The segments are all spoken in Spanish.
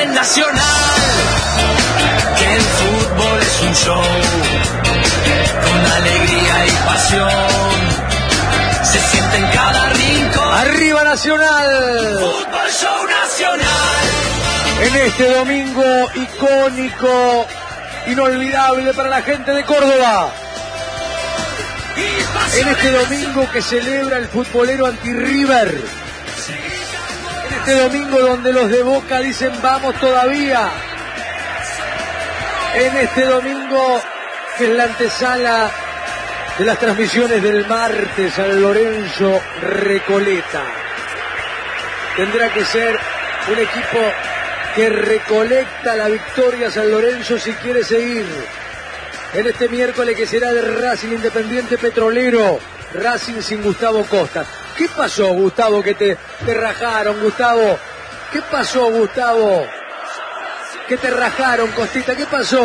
en Nacional, que el fútbol es un show, con alegría y pasión, se siente en cada rincón. ¡Arriba Nacional! Fútbol Show Nacional. En este domingo icónico, inolvidable para la gente de Córdoba. En este domingo que celebra el futbolero anti-River. En este domingo donde los de Boca dicen vamos todavía. En este domingo que es la antesala de las transmisiones del martes San Lorenzo Recoleta. Tendrá que ser un equipo que recolecta la victoria San Lorenzo si quiere seguir. En este miércoles que será de Racing Independiente Petrolero, Racing sin Gustavo Costa. ¿Qué pasó, Gustavo, que te rajaron, Gustavo? ¿Qué pasó, Gustavo? ¿Qué te rajaron, Costita? ¿Qué pasó?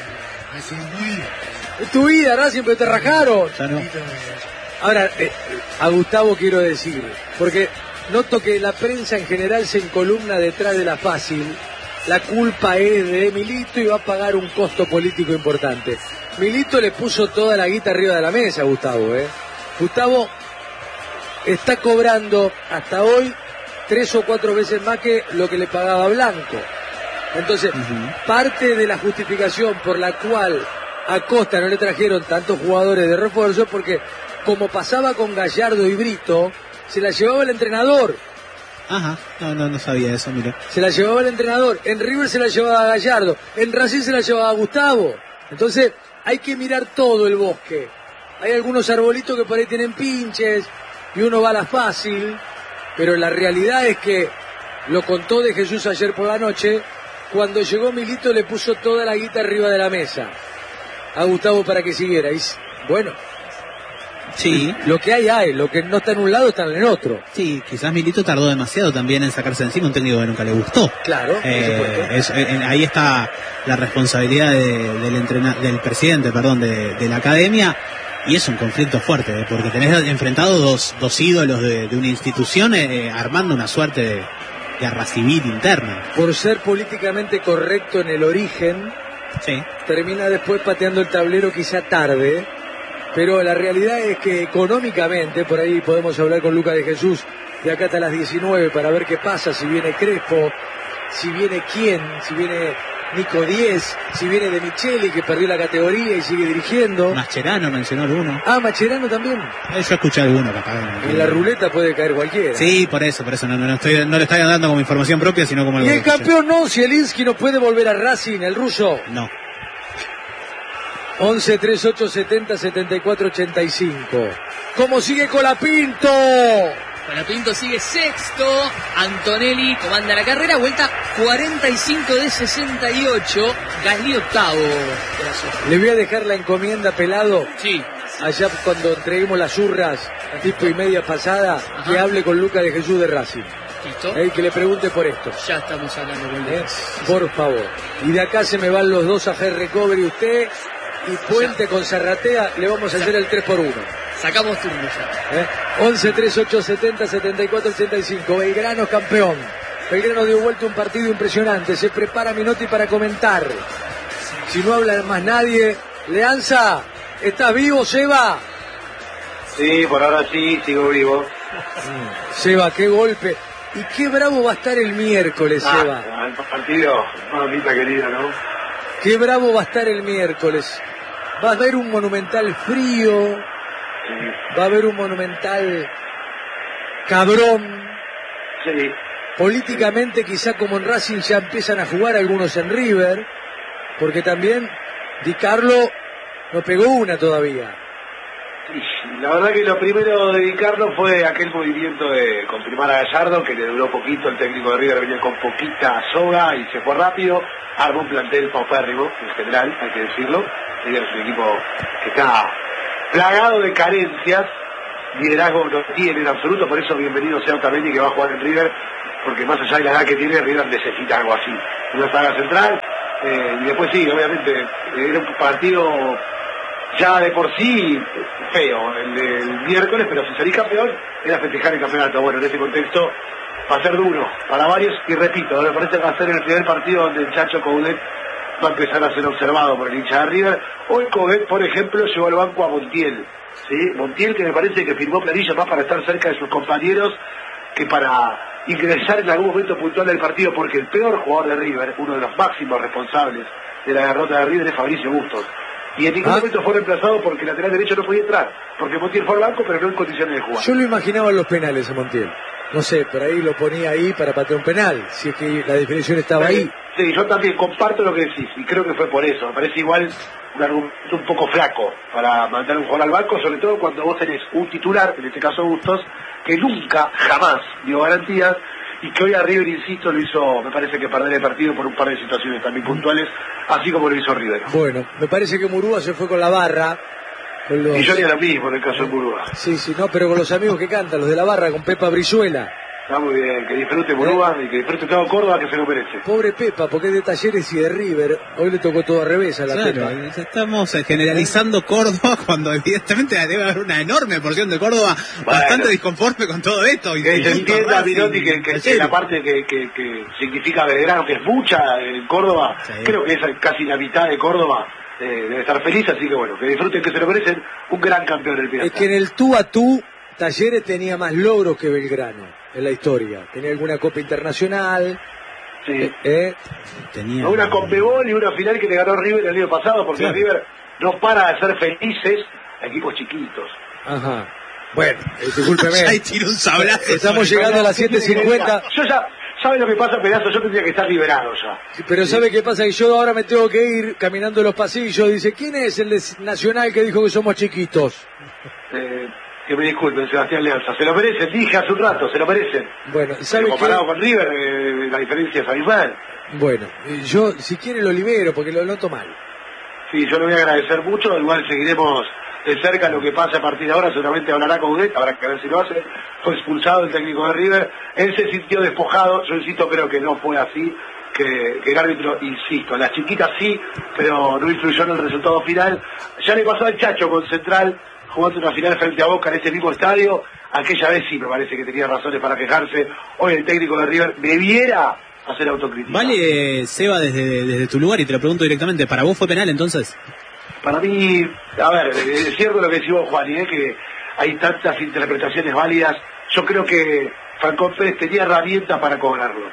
En tu vida, Racing, pero te rajaron. Ya no. Ahora, a Gustavo quiero decir, porque noto que la prensa en general se encolumna detrás de la fácil. La culpa es de Milito y va a pagar un costo político importante. Milito le puso toda la guita arriba de la mesa a Gustavo, Gustavo está cobrando hasta hoy 3 o 4 veces más que lo que le pagaba Blanco. Entonces, parte de la justificación por la cual a Costa no le trajeron tantos jugadores de refuerzo, porque como pasaba con Gallardo y Brito, se la llevaba el entrenador. Ajá, no sabía eso, mira. Se la llevaba el entrenador, en River se la llevaba a Gallardo, en Racing se la llevaba a Gustavo. Entonces hay que mirar todo el bosque. Hay algunos arbolitos que por ahí tienen pinches y uno va a la fácil, pero la realidad es que, lo contó de Jesús ayer por la noche, cuando llegó Milito le puso toda la guita arriba de la mesa a Gustavo para que siguiera. Y bueno, sí, lo que hay, lo que no está en un lado está en el otro. Sí, quizás Milito tardó demasiado también en sacarse de encima un técnico que nunca le gustó. Claro, ahí está la responsabilidad del presidente, de la academia, y es un conflicto fuerte, porque tenés enfrentado dos ídolos de una institución armando una suerte de arracivil interna. Por ser políticamente correcto en el origen, sí, termina después pateando el tablero quizá tarde. Pero la realidad es que económicamente, por ahí podemos hablar con Lucas de Jesús de acá hasta las 19 para ver qué pasa, si viene Crespo, si viene quién, si viene Nico Díez, si viene De Micheli, que perdió la categoría y sigue dirigiendo. Mascherano mencionó alguno. Ah, Mascherano también. Yo escuché alguno, capaz. En la ruleta puede caer cualquiera. Sí, por eso no le estoy dando como información propia, sino como algo. ¿Y el campeón no, Zielinski no puede volver a Racing, el ruso? No. 11 38 70 74 85. ¿Cómo sigue Colapinto? Colapinto sigue sexto. Antonelli comanda la carrera. Vuelta 45 de 68. Gasly octavo. Le voy a dejar la encomienda, Pelado. Sí. Allá cuando entreguemos las urras a tipo y media pasada, que hable con Lucas de Jesús de Racing. ¿Listo? Que le pregunte por esto. Ya estamos hablando con él. Por favor. Y de acá se me van los dos a Hair Recovery, usted y Puente con Zarratea, le vamos a hacer el 3x1. Sacamos turno ya. 11 38 70 74 85. Belgrano campeón. Belgrano dio vuelta un partido impresionante. Se prepara Minotti para comentar. Si no habla más nadie, Leanza, ¿estás vivo, Seba? Sí, por ahora sí, sigo vivo. Seba, qué golpe. Y qué bravo va a estar el miércoles, Seba. El partido, mamita querida, ¿no? Qué bravo va a estar el miércoles. Va a haber un Monumental frío. Va a haber un Monumental cabrón. Sí. Políticamente quizá como en Racing ya empiezan a jugar algunos en River, porque también Di Carlo no pegó una todavía. La verdad que lo primero de Di Carlo fue aquel movimiento de confirmar a Gallardo, que le duró poquito. El técnico de River venía con poquita soga y se fue rápido. Armó un plantel paupérrimo en general, hay que decirlo. River es un equipo que está plagado de carencias. Liderazgo no tiene en absoluto, por eso bienvenido sea Otamendi, que va a jugar en River, porque más allá de la edad que tiene, River necesita algo así, una saga central. Y después sí, obviamente era un partido ya de por sí feo el miércoles, pero si salís campeón era festejar el campeonato. Bueno, en ese contexto va a ser duro para varios, y repito, me parece que va a ser el primer partido donde el Chacho Coudet va a empezar a ser observado por el hincha de River. Hoy Coudet, por ejemplo, llevó al banco a Montiel, ¿sí? Montiel, que me parece que firmó planilla más para estar cerca de sus compañeros que para ingresar en algún momento puntual del partido, porque el peor jugador de River, uno de los máximos responsables de la derrota de River, es Fabricio Bustos. Y en ningún momento fue reemplazado porque el lateral derecho no podía entrar, porque Montiel fue al banco, pero no en condiciones de jugar. Yo lo imaginaba en los penales a Montiel. No sé, por ahí lo ponía ahí para patear un penal, si es que la definición estaba ahí. Sí, yo también comparto lo que decís, y creo que fue por eso. Me parece igual un argumento un poco flaco para mandar un jugador al banco, sobre todo cuando vos tenés un titular, en este caso Bustos, que nunca, jamás dio garantías, y que hoy a River, insisto, lo hizo, me parece que perder el partido por un par de situaciones también puntuales, así como lo hizo River. Bueno, me parece que Murúa se fue con la barra. Con los... Y yo haría lo mismo en el caso de Murúa. Sí, no, pero con los amigos que cantan, los de la barra, con Pepa Brizuela. Está muy bien, que disfrute Murúa y que disfrute todo Córdoba, que se lo merece. Pobre Pepa, porque es de Talleres y de River. Hoy le tocó todo al revés a la Pepa. Estamos generalizando Córdoba cuando evidentemente debe haber una enorme porción de Córdoba bastante disconforme con todo esto. Que se entienda, Minotti, que la parte que significa Belgrano, que es mucha en Córdoba, sí. Creo que es casi la mitad de Córdoba. Debe estar feliz, así que bueno, que disfruten, que se lo merecen, un gran campeón del Pirata. Es que en el tú a tú, Talleres tenía más logros que Belgrano en la historia. Tenía alguna Copa Internacional. Sí. Tenía una Conmebol y una final que le ganó River el año pasado, porque sí. River no para de ser felices a equipos chiquitos. Ajá. Bueno, discúlpeme. Ahí tiró un sablazo. Estamos llegando a las 7:50. Yo ya... ¿Sabe lo que pasa, pedazo? Yo tendría que estar liberado ya. Sí, pero ¿sabe qué pasa? Que yo ahora me tengo que ir caminando los pasillos. Dice, ¿quién es el de Nacional que dijo que somos chiquitos? Que me disculpen, Sebastián Leanza. Se lo merecen, dije hace un rato, se lo merecen. Bueno, ¿sabe comparado qué? Con River, la diferencia es abismal. Bueno, yo si quiere lo libero porque lo noto mal. Sí, yo le voy a agradecer mucho. Igual seguiremos de cerca lo que pasa a partir de ahora. Seguramente hablará con Coudet, habrá que ver si lo hace. Fue expulsado el técnico de River. Él se sintió despojado. Yo insisto, creo que no fue así. Que el árbitro, insisto, las chiquitas sí, pero no influyó en el resultado final. Ya le pasó al Chacho con Central, jugando una final frente a Boca en ese mismo estadio. Aquella vez sí me parece que tenía razones para quejarse. Hoy el técnico de River debiera hacer autocrítica. Vale, Seba, desde tu lugar, y te lo pregunto directamente, ¿para vos fue penal entonces? Para mí, a ver, es cierto lo que decimos, Juan, y es que hay tantas interpretaciones válidas. Yo creo que Falcón Pérez tenía herramientas para cobrarlo.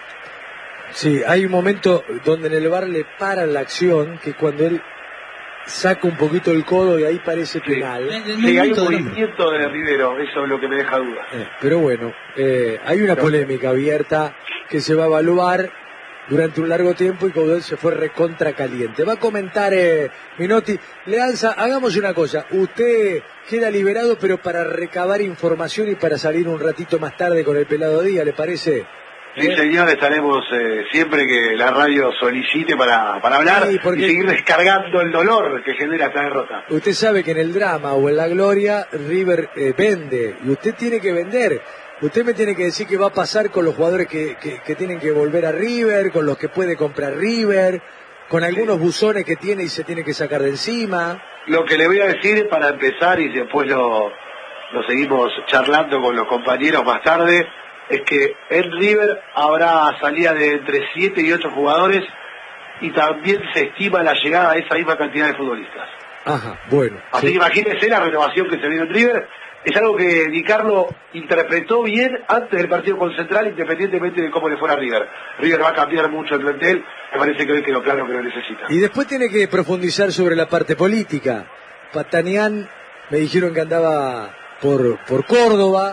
Sí, hay un momento donde en el VAR le paran la acción, que cuando él saca un poquito el codo y ahí parece penal. Sí, hay un movimiento de Rivero, eso es lo que me deja duda. Pero bueno, hay una polémica abierta que se va a evaluar durante un largo tiempo y Coudet se fue recontra caliente. Va a comentar Minotti. Leanza, hagamos una cosa, usted queda liberado pero para recabar información y para salir un ratito más tarde con el Pelado Díaz, ¿le parece? Sí, señor, estaremos siempre que la radio solicite para hablar, sí, y seguir descargando el dolor que genera esta derrota. Usted sabe que en el drama o en la gloria River vende, y usted tiene que vender. Usted me tiene que decir qué va a pasar con los jugadores que tienen que volver a River, con los que puede comprar River, con algunos buzones que tiene y se tiene que sacar de encima. Lo que le voy a decir para empezar, y después lo seguimos charlando con los compañeros más tarde, es que en River habrá salida de entre 7 y 8 jugadores, y también se estima la llegada de esa misma cantidad de futbolistas. Ajá, bueno. Así que imagínense la renovación que se viene en River. Es algo que Di Carlo interpretó bien antes del partido con Central, independientemente de cómo le fuera a River. River va a cambiar mucho el plantel, me parece que hoy quedó claro que lo necesita. Y después tiene que profundizar sobre la parte política. Patanián, me dijeron que andaba por Córdoba,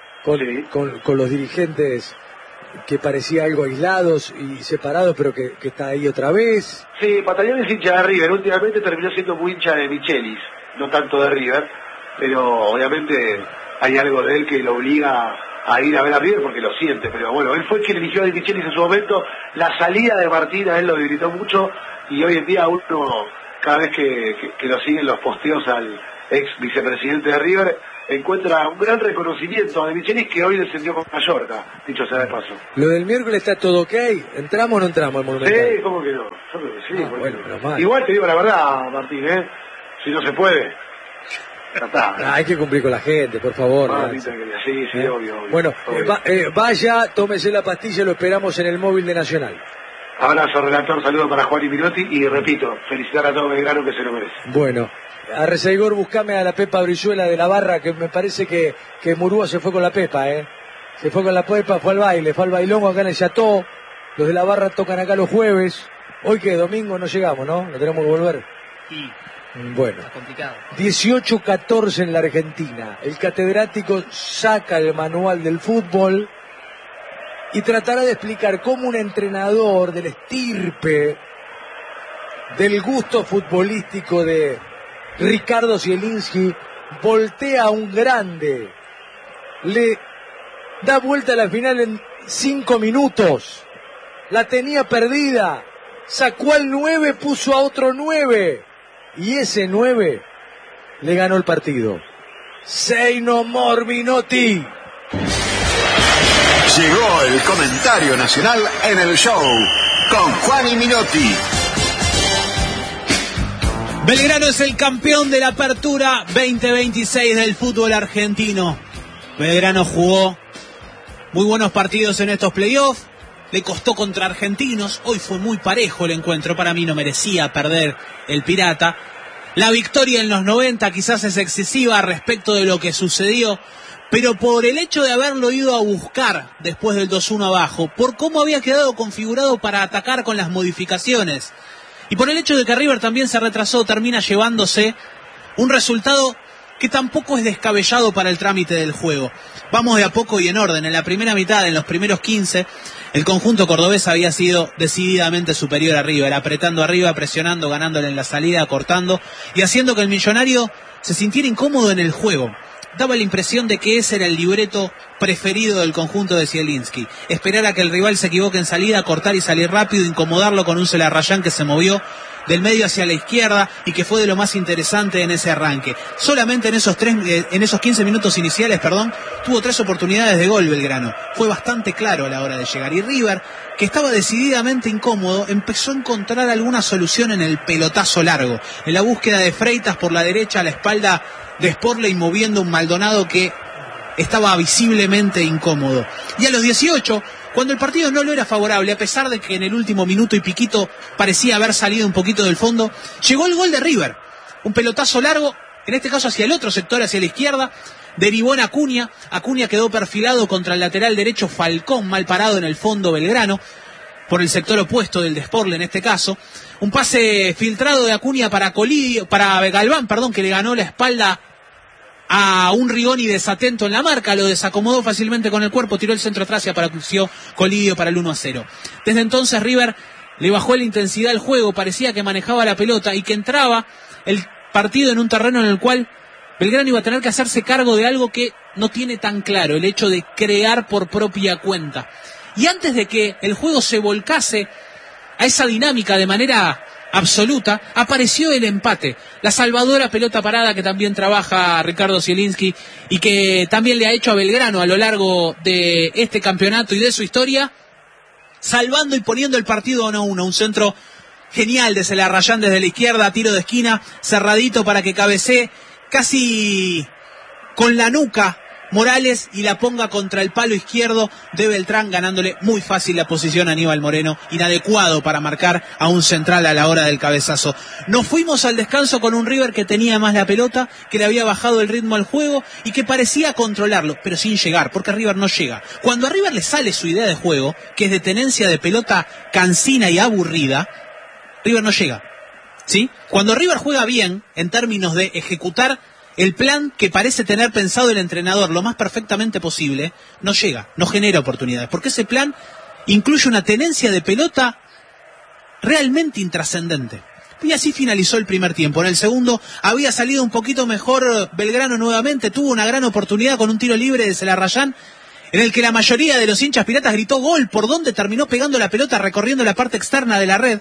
con los dirigentes que parecía algo aislados y separados, pero que está ahí otra vez. Sí, Patanián es hincha de River, últimamente terminó siendo muy hincha de Michelis, no tanto de River, pero obviamente hay algo de él que lo obliga a ir a ver a River porque lo siente, pero bueno, él fue quien eligió a Di Michelis en su momento. La salida de Martín a él lo debilitó mucho, y hoy en día uno, cada vez que lo siguen los posteos al ex vicepresidente de River, encuentra un gran reconocimiento a De Michelis, que hoy descendió con Mallorca, dicho sea de paso. Lo del miércoles está todo ok, ¿entramos o no entramos al Monumental? Sí, ¿cómo que no? Yo creo que sí. Bueno, igual te digo la verdad, Martín, Si no se puede. Ya está. Hay que cumplir con la gente, por favor. Sí, obvio. Bueno, vaya, tómese la pastilla, lo esperamos en el móvil de Nacional. Abrazo, relator, saludo para Juan y Minotti y repito, felicitar a todo Belgrano que se lo merece. Bueno, a Reseigor buscame a la Pepa Brizuela de la barra, que me parece que Murúa se fue con la Pepa, Se fue con la Pepa, fue al bailongo acá en el Chateau. Los de la barra tocan acá los jueves. Hoy que domingo no llegamos, ¿no? No tenemos que volver. Sí. Bueno, 18-14 en la Argentina. El catedrático saca el manual del fútbol y tratará de explicar cómo un entrenador del estirpe, del gusto futbolístico de Ricardo Zielinski, voltea a un grande, le da vuelta a la final en 5 minutos, la tenía perdida, sacó al 9, puso a otro 9, y ese 9 le ganó el partido. Say no more, Minotti. Llegó el comentario nacional en el show con Juan y Minotti. Belgrano es el campeón de la Apertura 2026 del fútbol argentino. Belgrano jugó muy buenos partidos en estos playoffs. Le costó contra Argentinos. Hoy fue muy parejo el encuentro. Para mí no merecía perder el Pirata. La victoria en los 90 quizás es excesiva respecto de lo que sucedió, pero por el hecho de haberlo ido a buscar después del 2-1 abajo, por cómo había quedado configurado para atacar con las modificaciones, y por el hecho de que River también se retrasó, termina llevándose un resultado que tampoco es descabellado para el trámite del juego. Vamos de a poco y en orden. En la primera mitad, en los primeros 15, el conjunto cordobés había sido decididamente superior a River, apretando arriba, presionando, ganándole en la salida, cortando y haciendo que el Millonario se sintiera incómodo en el juego. Daba la impresión de que ese era el libreto preferido del conjunto de Zielinski. Esperar a que el rival se equivoque en salida, cortar y salir rápido, incomodarlo con un Celarrayán que se movió del medio hacia la izquierda y que fue de lo más interesante en ese arranque. Solamente en esos 15 minutos iniciales, tuvo 3 oportunidades de gol Belgrano. Fue bastante claro a la hora de llegar. Y River, que estaba decididamente incómodo, empezó a encontrar alguna solución en el pelotazo largo, en la búsqueda de Freitas por la derecha a la espalda de Sporley, moviendo un Maldonado que estaba visiblemente incómodo. Y a los 18, cuando el partido no lo era favorable, a pesar de que en el último minuto y piquito parecía haber salido un poquito del fondo, llegó el gol de River. Un pelotazo largo, en este caso hacia el otro sector, hacia la izquierda, derivó en Acuña. Acuña quedó perfilado contra el lateral derecho Falcón, mal parado en el fondo Belgrano, por el sector opuesto del de Sporle en este caso. Un pase filtrado de Acuña para Galván, que le ganó la espalda a un Rigoni desatento en la marca, lo desacomodó fácilmente con el cuerpo, tiró el centro atrás y apareció Colidio para el 1-0. Desde entonces River le bajó la intensidad al juego, parecía que manejaba la pelota y que entraba el partido en un terreno en el cual Belgrano iba a tener que hacerse cargo de algo que no tiene tan claro, el hecho de crear por propia cuenta. Y antes de que el juego se volcase a esa dinámica de manera absoluta, apareció el empate, la salvadora pelota parada que también trabaja Ricardo Zielinski y que también le ha hecho a Belgrano a lo largo de este campeonato y de su historia, salvando y poniendo el partido 1-1, un centro genial de Celarrayán desde la izquierda, tiro de esquina, cerradito para que cabecee casi con la nuca Morales y la ponga contra el palo izquierdo de Beltrán, ganándole muy fácil la posición a Aníbal Moreno, inadecuado para marcar a un central a la hora del cabezazo. Nos fuimos al descanso con un River que tenía más la pelota, que le había bajado el ritmo al juego y que parecía controlarlo, pero sin llegar, porque River no llega. Cuando a River le sale su idea de juego, que es de tenencia de pelota cansina y aburrida, River no llega, ¿sí? Cuando River juega bien, en términos de ejecutar el plan que parece tener pensado el entrenador lo más perfectamente posible, no llega, no genera oportunidades, porque ese plan incluye una tenencia de pelota realmente intrascendente. Y así finalizó el primer tiempo. En el segundo había salido un poquito mejor Belgrano nuevamente, tuvo una gran oportunidad con un tiro libre de Celarrayán, en el que la mayoría de los hinchas piratas gritó gol, por donde terminó pegando la pelota recorriendo la parte externa de la red.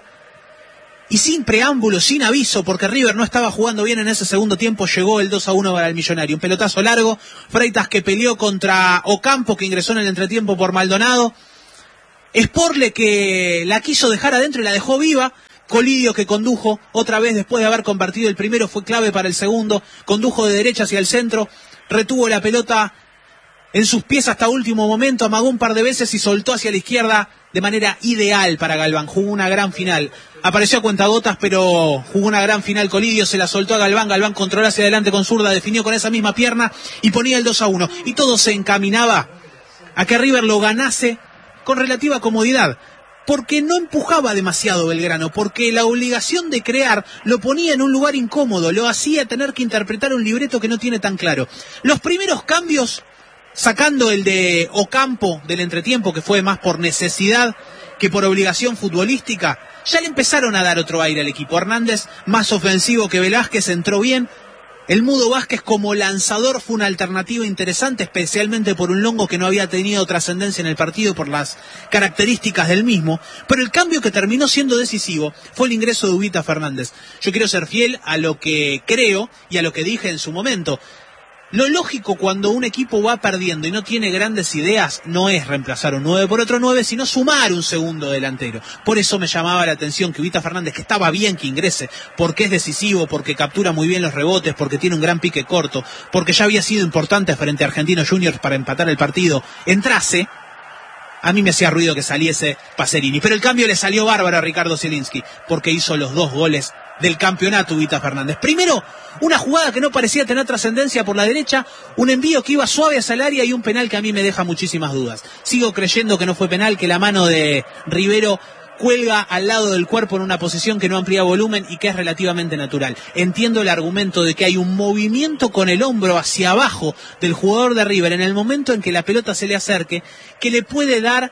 Y sin preámbulo, sin aviso, porque River no estaba jugando bien en ese segundo tiempo, llegó el 2-1 para el Millonario. Un pelotazo largo, Freitas que peleó contra Ocampo, que ingresó en el entretiempo por Maldonado. Sporle que la quiso dejar adentro y la dejó viva, Colidio, que condujo otra vez después de haber convertido el primero, fue clave para el segundo, condujo de derecha hacia el centro, retuvo la pelota en sus pies hasta último momento, amagó un par de veces y soltó hacia la izquierda de manera ideal para Galván. Jugó una gran final. Apareció a cuentagotas, pero jugó una gran final. Colidio se la soltó a Galván. Galván controló hacia adelante con zurda, definió con esa misma pierna y ponía el 2-1. Y todo se encaminaba a que River lo ganase con relativa comodidad, porque no empujaba demasiado Belgrano, porque la obligación de crear lo ponía en un lugar incómodo, lo hacía tener que interpretar un libreto que no tiene tan claro. Los primeros cambios, sacando el de Ocampo del entretiempo, que fue más por necesidad que por obligación futbolística, ya le empezaron a dar otro aire al equipo. Hernández, más ofensivo que Velázquez, entró bien. El Mudo Vázquez como lanzador fue una alternativa interesante, especialmente por un Longo que no había tenido trascendencia en el partido por las características del mismo. Pero el cambio que terminó siendo decisivo fue el ingreso de Ubita Fernández. Yo quiero ser fiel a lo que creo y a lo que dije en su momento. Lo lógico cuando un equipo va perdiendo y no tiene grandes ideas no es reemplazar un 9 por otro 9, sino sumar un segundo delantero. Por eso me llamaba la atención que Ubita Fernández, que estaba bien que ingrese, porque es decisivo, porque captura muy bien los rebotes, porque tiene un gran pique corto, porque ya había sido importante frente a Argentinos Juniors para empatar el partido, entrase. A mí me hacía ruido que saliese Pacerini, pero el cambio le salió bárbaro a Ricardo Zielinski, porque hizo los 2 goles del campeonato Ubita Fernández. Primero, una jugada que no parecía tener trascendencia por la derecha, un envío que iba suave hacia el área y un penal que a mí me deja muchísimas dudas. Sigo creyendo que no fue penal, que la mano de Rivero cuelga al lado del cuerpo en una posición que no amplía volumen y que es relativamente natural. Entiendo el argumento de que hay un movimiento con el hombro hacia abajo del jugador de River en el momento en que la pelota se le acerque, que le puede dar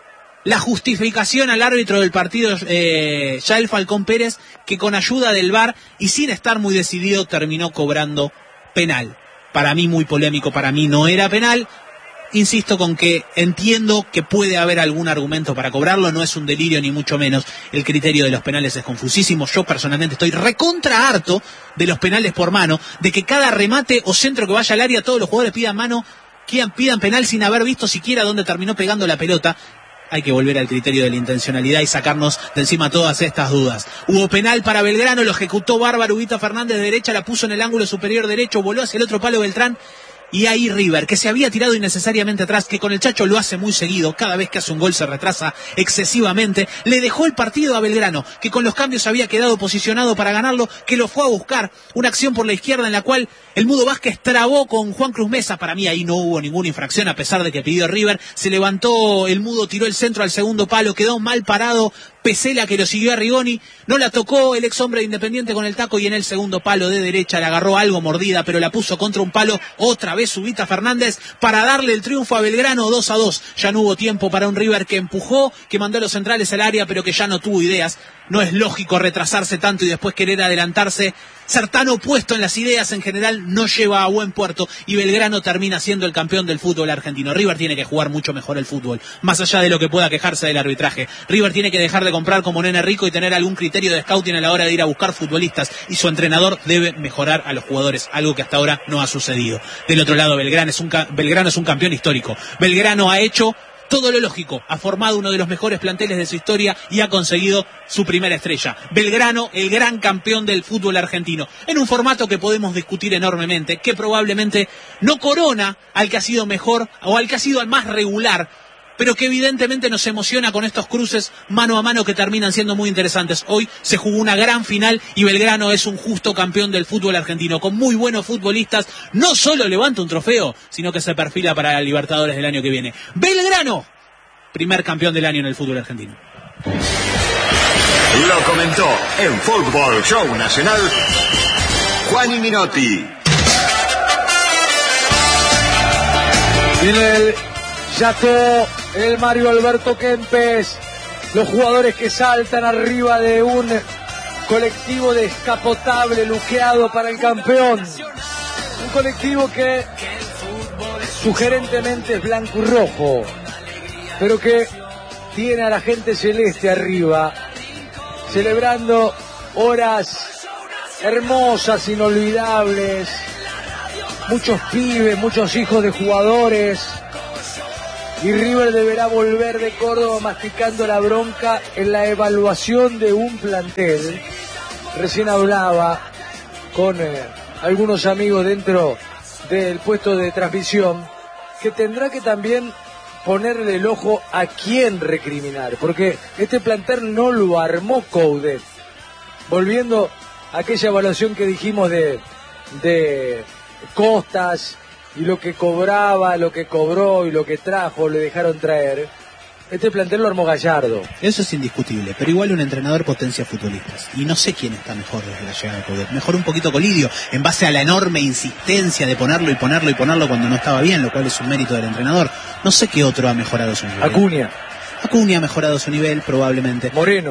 la justificación al árbitro del partido, Yael Falcón Pérez, que con ayuda del VAR y sin estar muy decidido terminó cobrando penal. Para mí muy polémico, para mí no era penal. Insisto con que entiendo que puede haber algún argumento para cobrarlo, no es un delirio ni mucho menos. El criterio de los penales es confusísimo. Yo personalmente estoy recontra harto de los penales por mano, de que cada remate o centro que vaya al área todos los jugadores pidan mano, pidan penal sin haber visto siquiera dónde terminó pegando la pelota. Hay que volver al criterio de la intencionalidad y sacarnos de encima todas estas dudas. Hubo penal para Belgrano, lo ejecutó bárbaro Ubita Fernández de derecha, la puso en el ángulo superior derecho, voló hacia el otro palo Beltrán. Y ahí River, que se había tirado innecesariamente atrás, que con el Chacho lo hace muy seguido, cada vez que hace un gol se retrasa excesivamente, le dejó el partido a Belgrano, que con los cambios había quedado posicionado para ganarlo, que lo fue a buscar, una acción por la izquierda en la cual el Mudo Vázquez trabó con Juan Cruz Mesa. Para mí ahí no hubo ninguna infracción, a pesar de que pidió River, se levantó el Mudo, tiró el centro al segundo palo, quedó mal parado Pesela, que lo siguió a Rigoni, no la tocó el ex hombre de Independiente con el taco y en el segundo palo de derecha la agarró algo mordida, pero la puso contra un palo otra vez Ubita Fernández para darle el triunfo a Belgrano 2-2. Ya no hubo tiempo para un River que empujó, que mandó a los centrales al área, pero que ya no tuvo ideas. No es lógico retrasarse tanto y después querer adelantarse. Ser tan opuesto en las ideas en general no lleva a buen puerto y Belgrano termina siendo el campeón del fútbol argentino. River tiene que jugar mucho mejor el fútbol, más allá de lo que pueda quejarse del arbitraje. River tiene que dejar de comprar como nene rico y tener algún criterio de scouting a la hora de ir a buscar futbolistas, y su entrenador debe mejorar a los jugadores, algo que hasta ahora no ha sucedido. Del otro lado, Belgrano es un campeón histórico. Belgrano ha hecho todo lo lógico, ha formado uno de los mejores planteles de su historia y ha conseguido su primera estrella. Belgrano, el gran campeón del fútbol argentino, en un formato que podemos discutir enormemente, que probablemente no corona al que ha sido mejor o al que ha sido el más regular, pero que evidentemente nos emociona con estos cruces mano a mano que terminan siendo muy interesantes. Hoy se jugó una gran final y Belgrano es un justo campeón del fútbol argentino, con muy buenos futbolistas. No solo levanta un trofeo, sino que se perfila para la Libertadores del año que viene. Belgrano, primer campeón del año en el fútbol argentino. Lo comentó en Fútbol Show Nacional Juani Minotti. Viene el Yató, el Mario Alberto Kempes, los jugadores que saltan arriba de un colectivo descapotable luqueado para el campeón. Un colectivo que sugerentemente es blanco y rojo, pero que tiene a la gente celeste arriba, celebrando horas hermosas, inolvidables, muchos pibes, muchos hijos de jugadores, Y River deberá volver de Córdoba masticando la bronca en la evaluación de un plantel. Recién hablaba con algunos amigos dentro del puesto de transmisión que tendrá que también ponerle el ojo a quién recriminar, porque este plantel no lo armó Coudet. Volviendo a aquella evaluación que dijimos de Costas y lo que cobraba, lo que cobró y lo que trajo, le dejaron traer. Este plantel lo armó Gallardo. Eso es indiscutible, pero igual un entrenador potencia futbolistas. Y no sé quién está mejor desde la llegada de Coudet. Mejor un poquito Colidio, en base a la enorme insistencia de ponerlo y ponerlo y ponerlo cuando no estaba bien, lo cual es un mérito del entrenador. No sé qué otro ha mejorado su nivel. Acuña ha mejorado su nivel, probablemente.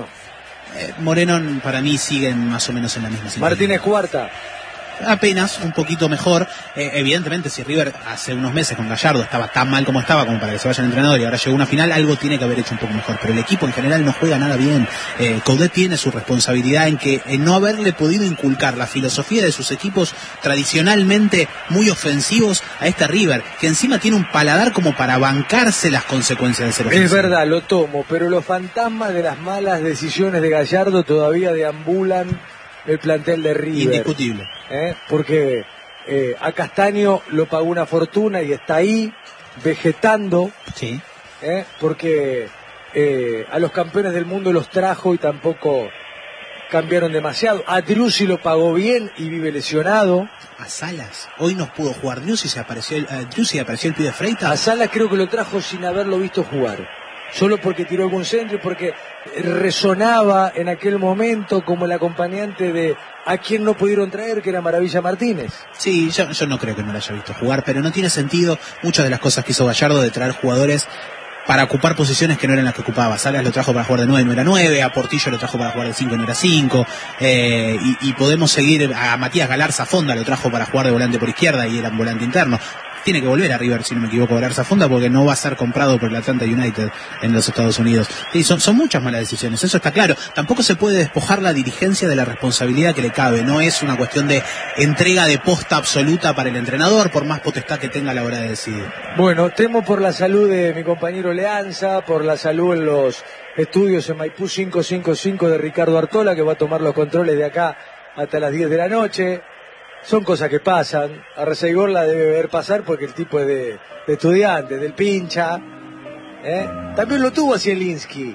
Moreno para mí siguen más o menos en la misma situación. Martínez Cuarta. Apenas un poquito mejor. Evidentemente, si River hace unos meses con Gallardo estaba tan mal como estaba, como para que se vaya el entrenador, y ahora llegó a una final, algo tiene que haber hecho un poco mejor. Pero el equipo en general no juega nada bien. Coudet tiene su responsabilidad en no haberle podido inculcar la filosofía de sus equipos tradicionalmente muy ofensivos a este River, que encima tiene un paladar como para bancarse las consecuencias de ser ofensivo. Es verdad, lo tomo, pero los fantasmas de las malas decisiones de Gallardo todavía deambulan el plantel de River. Indiscutible. Porque a Castaño lo pagó una fortuna y está ahí vegetando. Sí. Porque a los campeones del mundo los trajo y tampoco cambiaron demasiado. A Driussi lo pagó bien y vive lesionado. A Salas hoy no pudo jugar. Driussi apareció el pibe de Freitas. A Salas creo que lo trajo sin haberlo visto jugar, solo porque tiró algún centro y porque resonaba en aquel momento como el acompañante de a quien no pudieron traer, que era Maravilla Martínez. Sí, yo no creo que no lo haya visto jugar, pero no tiene sentido muchas de las cosas que hizo Gallardo de traer jugadores para ocupar posiciones que no eran las que ocupaba. Salas lo trajo para jugar de 9, no era 9, a Portillo lo trajo para jugar de 5, no era 5, y podemos seguir, a Matías Galarza Fonda lo trajo para jugar de volante por izquierda y era un volante interno. Tiene que volver a River, si no me equivoco, Galarza Fonda, porque no va a ser comprado por el Atlanta United en los Estados Unidos. Sí, son muchas malas decisiones, eso está claro. Tampoco se puede despojar la dirigencia de la responsabilidad que le cabe. No es una cuestión de entrega de posta absoluta para el entrenador, por más potestad que tenga a la hora de decidir. Bueno, temo por la salud de mi compañero Leanza, por la salud en los estudios en Maipú 555 de Ricardo Artola, que va a tomar los controles de acá hasta las 10 de la noche. Son cosas que pasan. A Reseguor la debe ver pasar porque el tipo es de estudiante, del pincha. También lo tuvo a Zielinski.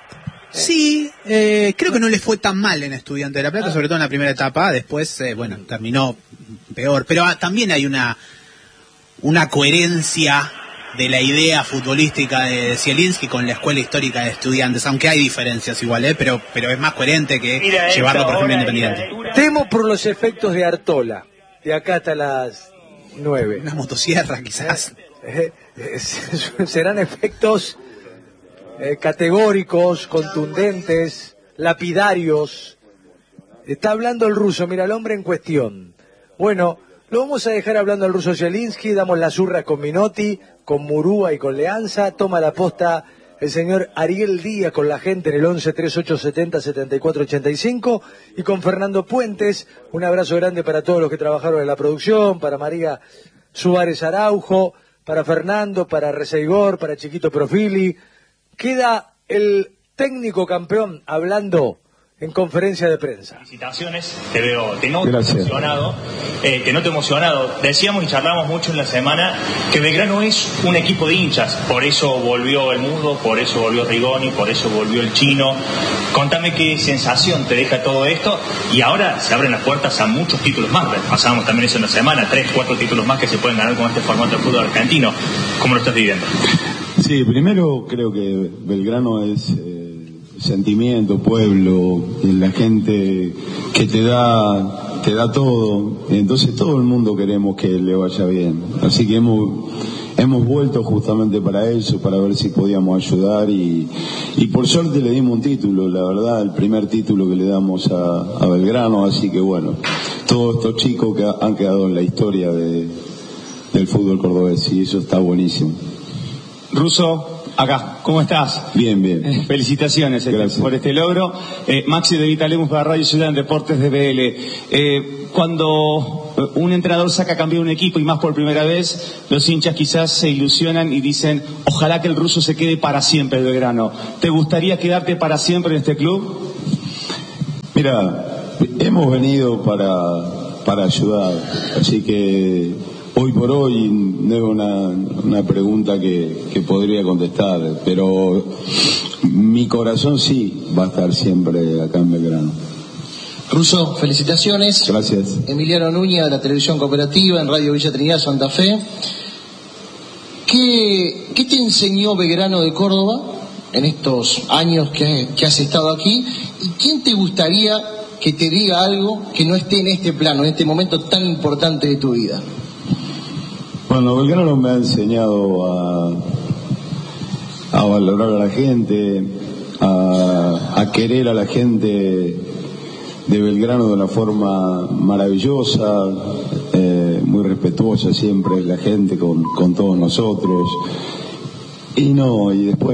Sí, creo que no le fue tan mal en Estudiante de La Plata, sobre todo en la primera etapa. Después, terminó peor. Pero también hay una coherencia de la idea futbolística de Zielinski con la escuela histórica de Estudiantes, aunque hay diferencias igual, pero es más coherente que llevarlo, por ejemplo, Independiente. Temo por los efectos de Artola, de acá hasta las 9. Una motosierra, quizás. Serán efectos categóricos, contundentes, lapidarios. Está hablando el ruso, mira, el hombre en cuestión. Bueno, lo vamos a dejar hablando al ruso Zielinski, damos las urras con Minotti, con Murúa y con Leanza, toma la posta el señor Ariel Díaz con la gente en el 11-3870-7485 y con Fernando Puentes. Un abrazo grande para todos los que trabajaron en la producción, para María Suárez Araujo, para Fernando, para Reseguor, para Chiquito Profili. Queda el técnico campeón hablando en conferencia de prensa. Felicitaciones, te noto emocionado. Decíamos y charlamos mucho en la semana que Belgrano es un equipo de hinchas, por eso volvió el Mudo, por eso volvió Rigoni, por eso volvió el Chino. Contame qué sensación te deja todo esto, y ahora se abren las puertas a muchos títulos más. Pasábamos también eso en la semana, 3, 4 títulos más que se pueden ganar con este formato de fútbol argentino. ¿Cómo lo estás viviendo? Sí, primero creo que Belgrano es sentimiento, pueblo, la gente que te da todo, entonces todo el mundo queremos que le vaya bien, así que hemos vuelto justamente para eso, para ver si podíamos ayudar y por suerte le dimos un título, la verdad, el primer título que le damos a Belgrano, así que bueno, todos estos chicos que han quedado en la historia del fútbol cordobés y eso está buenísimo. Ruso, acá, ¿cómo estás? Bien, bien. Felicitaciones por este logro. Maxi de Vitalemus para Radio Ciudad en Deportes de BL. Cuando un entrenador saca campeón un equipo y más por primera vez, los hinchas quizás se ilusionan y dicen, ojalá que el ruso se quede para siempre en Belgrano. ¿Te gustaría quedarte para siempre en este club? Mira, hemos venido para ayudar, así que hoy por hoy no es una pregunta que podría contestar, pero mi corazón sí va a estar siempre acá en Belgrano. Ruso, felicitaciones. Gracias. Emiliano Núñez, de la Televisión Cooperativa, en Radio Villa Trinidad, Santa Fe. ¿Qué te enseñó Belgrano de Córdoba en estos años que has estado aquí? ¿Y quién te gustaría que te diga algo que no esté en este plano, en este momento tan importante de tu vida? Bueno, Belgrano me ha enseñado a valorar a la gente, a querer a la gente de Belgrano de una forma maravillosa, muy respetuosa siempre la gente con todos nosotros. Y después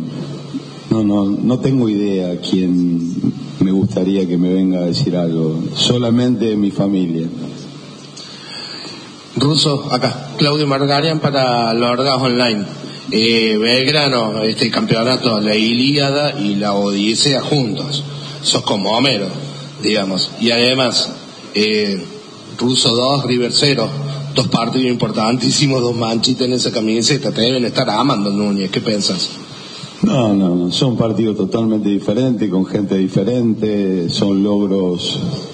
no tengo idea quién me gustaría que me venga a decir algo, solamente mi familia. Ruso, acá, Claudio Margarian para Lorgas Online. Belgrano, este campeonato, la Ilíada y la Odisea juntos. Sos como Homero, digamos. Y además, Ruso 2, River 0. 2 partidos importantísimos, 2 manchitas en esa camiseta. Te deben estar amando, Núñez. ¿Qué piensas? No, son partidos totalmente diferentes, con gente diferente, son logros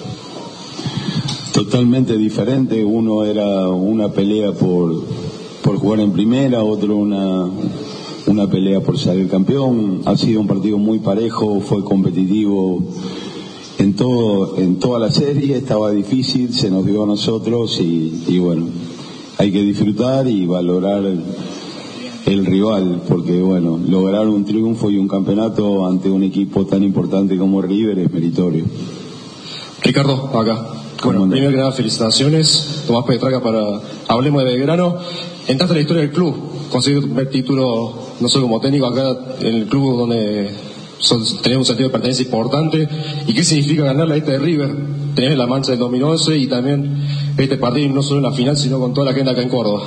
totalmente diferente. Uno era una pelea por jugar en primera, otro una pelea por salir campeón. Ha sido un partido muy parejo, fue competitivo en toda la serie, estaba difícil, se nos dio a nosotros y bueno, hay que disfrutar y valorar el rival, porque bueno, lograr un triunfo y un campeonato ante un equipo tan importante como River es meritorio. Ricardo, acá. Bueno, primero que nada, felicitaciones. Tomás Petraca para Hablemos de Belgrano. Entraste en la historia del club, conseguiste tu primer título, no solo como técnico acá en el club donde tenés un sentido de pertenencia importante. ¿Y qué significa ganar la de River? Tenés la mancha del 2011 y también este partido no solo en la final, sino con toda la gente acá en Córdoba.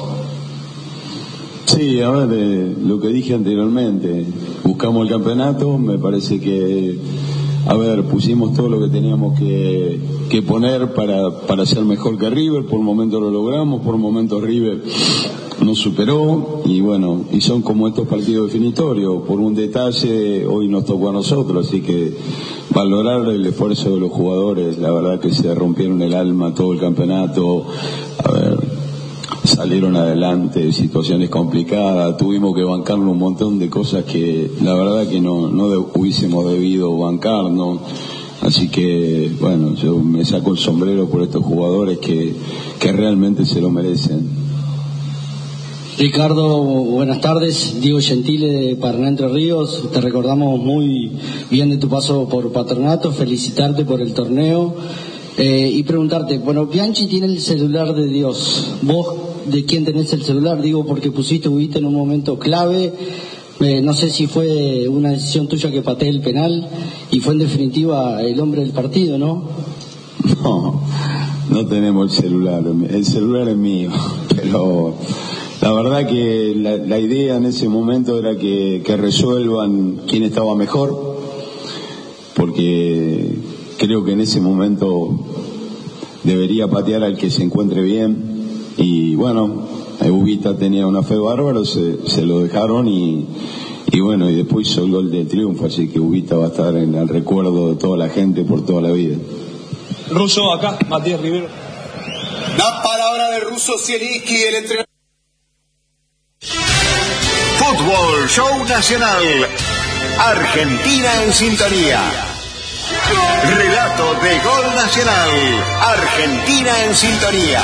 Sí, a ver, lo que dije anteriormente, buscamos el campeonato, me parece que, pusimos todo lo que teníamos que poner para ser mejor que River, por un momento lo logramos, por un momento River nos superó y bueno, y son como estos partidos definitorios, por un detalle hoy nos tocó a nosotros, así que valorar el esfuerzo de los jugadores, la verdad que se rompieron el alma todo el campeonato, salieron adelante, situaciones complicadas, tuvimos que bancarnos un montón de cosas que la verdad que no hubiésemos debido bancarnos, así que bueno, yo me saco el sombrero por estos jugadores que realmente se lo merecen. Ricardo, buenas tardes. Diego Gentile de Paraná Entre Ríos. Te recordamos muy bien de tu paso por Patronato, felicitarte por el torneo y preguntarte, bueno, Bianchi tiene el celular de Dios. ¿Vos de quién tenés el celular? Digo porque pusiste en un momento clave. No sé si fue una decisión tuya que pateé el penal y fue en definitiva el hombre del partido, ¿no? No tenemos el celular es mío, pero la verdad que la idea en ese momento era que resuelvan quién estaba mejor, porque creo que en ese momento debería patear al que se encuentre bien y bueno, Ubita tenía una fe bárbara, se lo dejaron y bueno, y después hizo el gol del triunfo, así que Ubita va a estar en el recuerdo de toda la gente por toda la vida. Ruso, acá, Matías Rivero. La palabra de Ruso Zielinski, el entrenador. Fútbol Show Nacional. Argentina en sintonía. Relato de Gol Nacional. Argentina en sintonía.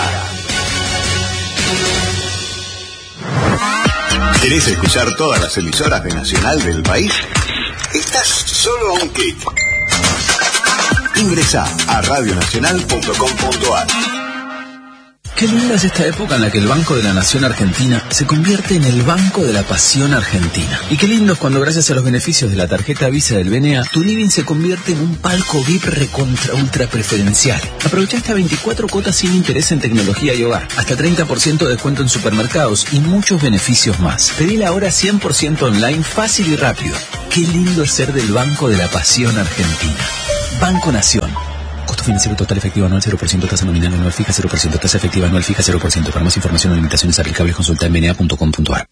¿Querés escuchar todas las emisoras de Nacional del país? Estás solo a un clic. Ingresá a radionacional.com.ar. Qué linda es esta época en la que el Banco de la Nación Argentina se convierte en el Banco de la Pasión Argentina. Y qué lindo es cuando, gracias a los beneficios de la tarjeta Visa del BNA, tu living se convierte en un palco VIP recontra ultra preferencial. Aprovecha hasta 24 cuotas sin interés en tecnología y hogar, hasta 30% de descuento en supermercados y muchos beneficios más. Pedila ahora 100% online, fácil y rápido. Qué lindo es ser del Banco de la Pasión Argentina. Banco Nación. Costo financiero total efectivo anual 0%, tasa nominal anual fija 0%, tasa efectiva anual fija 0%. Para más información o limitaciones aplicables, consulta en bna.com.ar.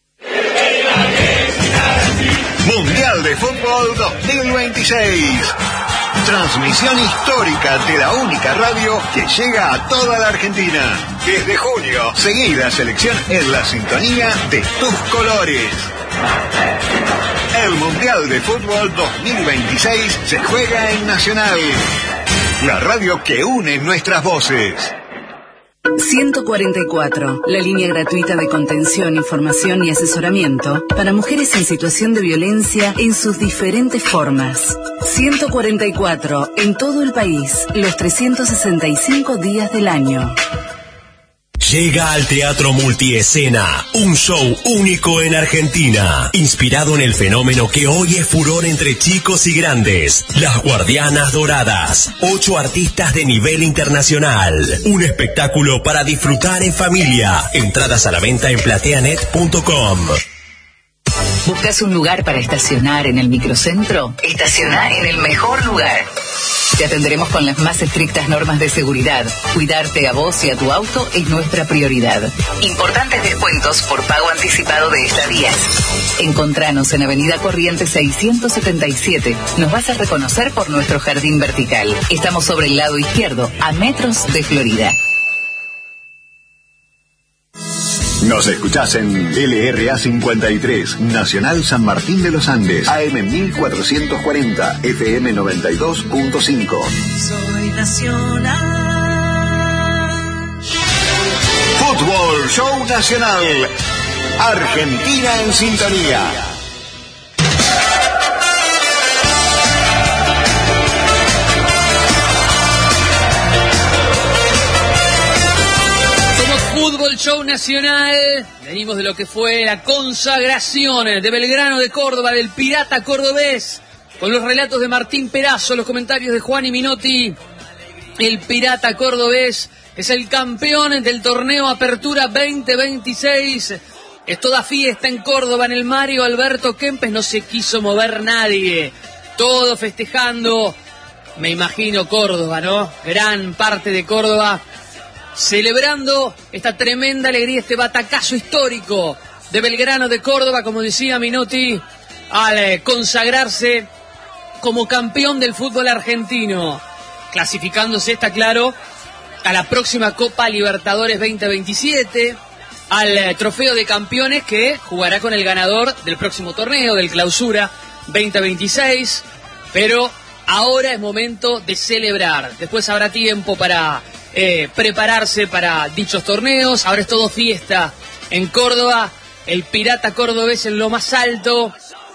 Mundial de Fútbol 2026. Transmisión histórica de la única radio que llega a toda la Argentina. Desde junio, seguí la selección en la sintonía de tus colores. El Mundial de Fútbol 2026 se juega en Nacional, la radio que une nuestras voces. 144, la línea gratuita de contención, información y asesoramiento para mujeres en situación de violencia en sus diferentes formas. 144, en todo el país, los 365 días del año. Llega al Teatro Multiescena, un show único en Argentina, inspirado en el fenómeno que hoy es furor entre chicos y grandes, Las Guardianas Doradas. 8 artistas de nivel internacional, un espectáculo para disfrutar en familia. Entradas a la venta en plateanet.com. ¿Buscas un lugar para estacionar en el microcentro? Estacioná en el mejor lugar. Te atenderemos con las más estrictas normas de seguridad. Cuidarte a vos y a tu auto es nuestra prioridad. Importantes descuentos por pago anticipado de estadías. Encontranos en Avenida Corrientes 677. Nos vas a reconocer por nuestro jardín vertical. Estamos sobre el lado izquierdo, a metros de Florida. Nos escuchás en LRA 53, Nacional San Martín de los Andes, AM 1440, FM 92.5. Soy nacional. Fútbol Show Nacional. Argentina en sintonía. Fútbol Show Nacional. Venimos de lo que fue la consagración de Belgrano de Córdoba, del Pirata cordobés, con los relatos de Martín Perazo, los comentarios de Juan y Minotti. El Pirata cordobés es el campeón del torneo Apertura 2026. Es toda fiesta en Córdoba, en el Mario Alberto Kempes. No se quiso mover nadie. Todo festejando. Me imagino Córdoba, ¿no? Gran parte de Córdoba celebrando esta tremenda alegría, este batacazo histórico de Belgrano de Córdoba, como decía Minotti, al consagrarse como campeón del fútbol argentino, clasificándose, está claro, a la próxima Copa Libertadores 2027, al trofeo de campeones que jugará con el ganador del próximo torneo, del Clausura 2026, pero ahora es momento de celebrar. Después habrá tiempo para prepararse para dichos torneos. Ahora es todo fiesta en Córdoba. El Pirata cordobés en lo más alto.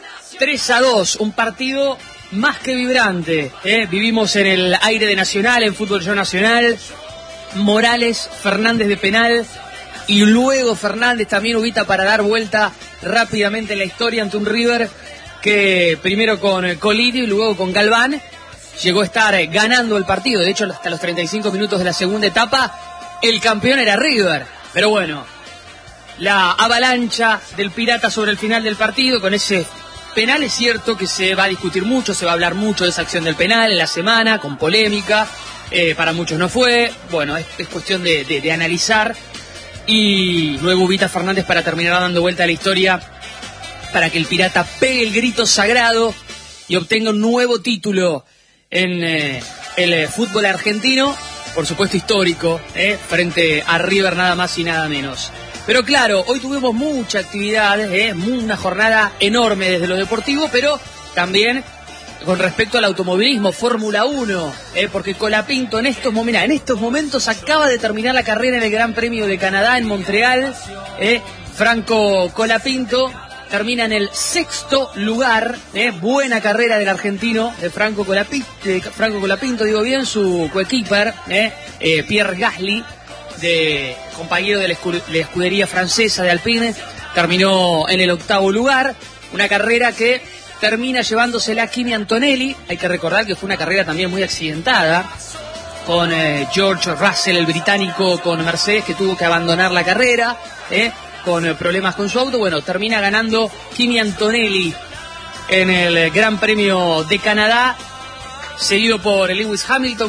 3-2, un partido más que vibrante. Vivimos en el aire de Nacional, en Fútbol Show Nacional. Morales, Fernández de penal. Y luego Fernández también ubita para dar vuelta rápidamente la historia ante un River que primero con Colini y luego con Galván llegó a estar ganando el partido. De hecho, hasta los 35 minutos de la segunda etapa, el campeón era River. Pero bueno, la avalancha del Pirata sobre el final del partido, con ese penal, es cierto que se va a discutir mucho, se va a hablar mucho de esa acción del penal en la semana, con polémica. Para muchos no fue. Bueno, es cuestión de analizar. Y luego ubita Fernández para terminar dando vuelta a la historia, para que el Pirata pegue el grito sagrado y obtenga un nuevo título en el fútbol argentino, por supuesto histórico, frente a River, nada más y nada menos. Pero claro, hoy tuvimos mucha actividad, una jornada enorme desde lo deportivo, pero también con respecto al automovilismo, Fórmula 1, porque Colapinto en estos momentos acaba de terminar la carrera en el Gran Premio de Canadá en Montreal. Franco Colapinto termina en el 6º lugar. Buena carrera del argentino, de Franco Colapinto, digo bien, su coequiper, Pierre Gasly, compañero de la escudería francesa de Alpine, terminó en el 8º lugar. Una carrera que termina llevándosela Kimi Antonelli. Hay que recordar que fue una carrera también muy accidentada, con George Russell, el británico, con Mercedes, que tuvo que abandonar la carrera, con problemas con su auto. Bueno, termina ganando Kimi Antonelli en el Gran Premio de Canadá, seguido por Lewis Hamilton,